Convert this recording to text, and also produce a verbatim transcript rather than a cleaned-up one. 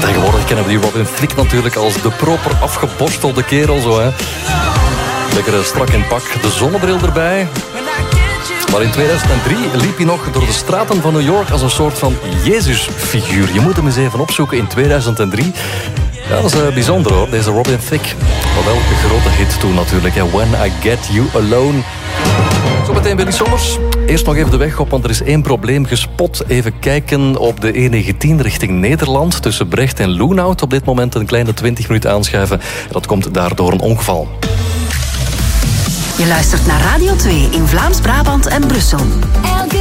Tegenwoordig kennen we die Robin Thicke natuurlijk als de proper afgeborstelde kerel. Zo, hè. Lekker strak in pak, de zonnebril erbij. Maar in tweeduizend drie liep hij nog door de straten van New York als een soort van Jezusfiguur. Je moet hem eens even opzoeken in tweeduizend drie. Ja, dat is uh, bijzonder hoor, deze Robin Thicke. Wat wel een grote hit toen natuurlijk. Hè. When I Get You Alone. Zometeen Willy Sommers. Eerst nog even de weg op, want er is één probleem gespot. Even kijken op de E negentien richting Nederland. Tussen Brecht en Loenhout. Op dit moment een kleine twintig minuten aanschuiven. Dat komt daardoor een ongeval. Je luistert naar Radio twee in Vlaams-Brabant en Brussel.